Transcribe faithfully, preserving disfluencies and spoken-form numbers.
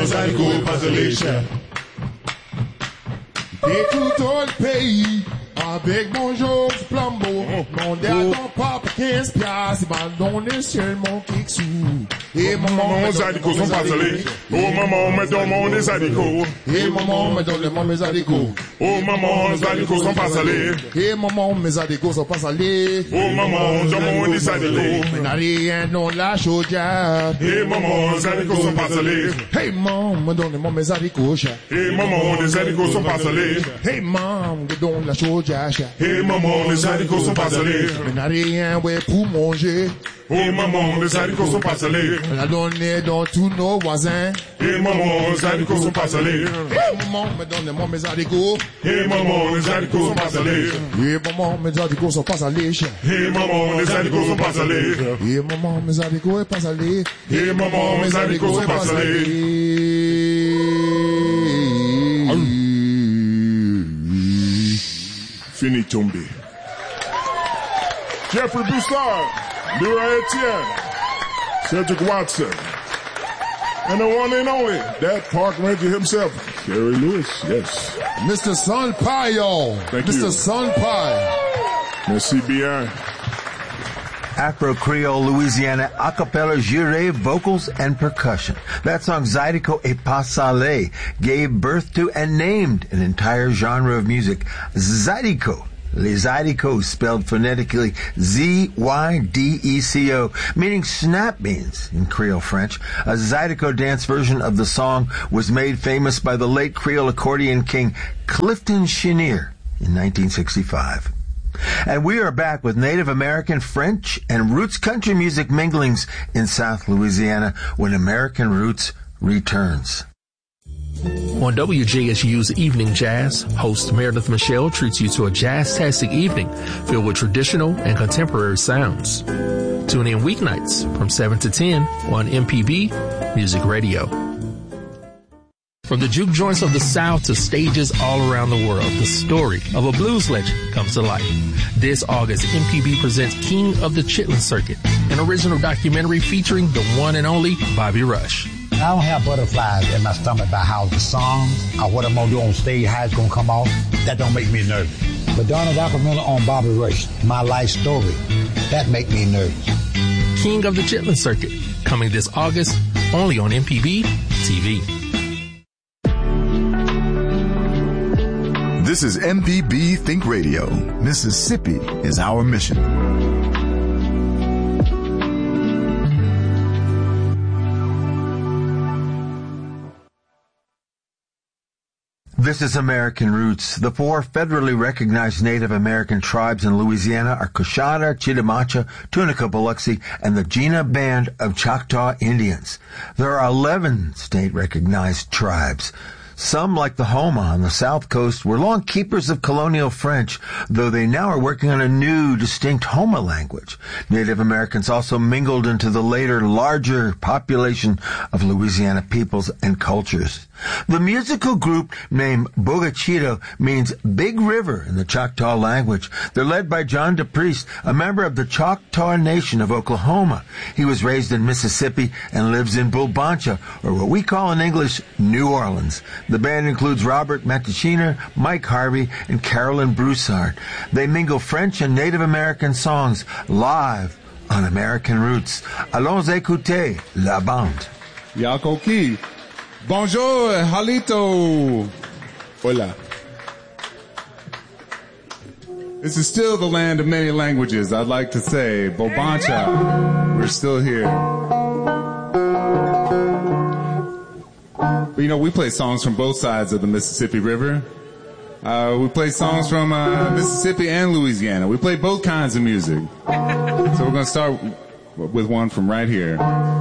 maman Zadico passe les chèvres. Et tout le pays, avec mon jour de flambeau, mon dernier papa quinze piastres, m'abandonne seulement quelques sous. Et maman Zadico sont pas allés. Oh maman, me donne mes Zadico. Et maman me donne mes Zadico. Oh maman, Zadico sont pas allés. Et maman, mes Zadico sont pas allés. Oh maman, donne mes Zadico. Mais n'a rien dans la chaudière. Et maman, Zadico sont pas allés. Hey maman, me donne mes Zadico. Et maman, les Zadico sont pas allés. Hey maman, me donne la chaudière. Et maman, les Zadico sont pas allés. Mais n'a rien ouais pour manger. Oh maman, les Zadico sont pas allés. On a donné dans tous nos voisins. Et maman, les Zadico sont pas allés. Et maman, me donne moi mes Zadico. Et maman, les Zadico sont pas allés. Et maman, mes Zadico sont pas allés. Et maman, les Zadico sont pas allés. Et maman, mes Zadico est pas allés. Et maman, mes Zadico sont pas allés. Fini tombé. Jeffrey Broussard, Leroy Etienne, Cedric Watson, and the one and only, that park ranger himself, Kerry Lewis, yes. Mister Sun Pie, y'all. Thank Mister you. Mister Sun Pie. Merci bien. Afro-Creole Louisiana acapella juré vocals and percussion. That song Zydeco et Pas Salé gave birth to and named an entire genre of music. Zydeco. Les Zydecos, spelled phonetically Z Y D E C O, meaning snap beans in Creole French. A Zydeco dance version of the song was made famous by the late Creole accordion king Clifton Chenier in nineteen sixty-five. And we are back with Native American, French, and roots country music minglings in South Louisiana when American Roots returns. On W J S U's Evening Jazz, host Meredith Michelle treats you to a jazz-tastic evening filled with traditional and contemporary sounds. Tune in weeknights from seven to ten on M P B Music Radio. From the juke joints of the South to stages all around the world, the story of a blues legend comes to life. This August, M P B presents King of the Chitlin Circuit, an original documentary featuring the one and only Bobby Rush. I don't have butterflies in my stomach about how the songs or what I'm going to do on stage, how it's going to come off. That don't make me nervous. But Donald documentary on Bobby Rush, my life story, that make me nervous. King of the Chitlin Circuit, coming this August, only on M P B T V. This is M P B Think Radio. Mississippi is our mission. This is American Roots. The four federally recognized Native American tribes in Louisiana are Coshada, Chitimacha, Tunica, Biloxi, and the Jena Band of Choctaw Indians. There are eleven state-recognized tribes. Some, like the Homa on the south coast, were long keepers of colonial French, though they now are working on a new, distinct Homa language. Native Americans also mingled into the later, larger population of Louisiana peoples and cultures. The musical group named Bogachito means Big River in the Choctaw language. They're led by John DePriest, a member of the Choctaw Nation of Oklahoma. He was raised in Mississippi and lives in Bulbancha, or what we call in English, New Orleans. The band includes Robert Matachiner, Mike Harvey, and Carolyn Broussard. They mingle French and Native American songs live on American Roots. Allons écouter la bande. Yakoki. Bonjour, Halito. Hola. This is still the land of many languages. I'd like to say, Bobancha, we're still here. But, you know, we play songs from both sides of the Mississippi River. Uh, we play songs from uh, Mississippi and Louisiana. We play both kinds of music. So we're going to start with one from right here.